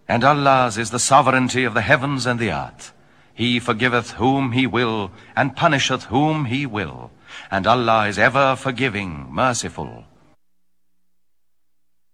And Allah's is the sovereignty of the heavens and the earth. He forgiveth whom he will, and punisheth whom he will. And Allah is ever forgiving, merciful.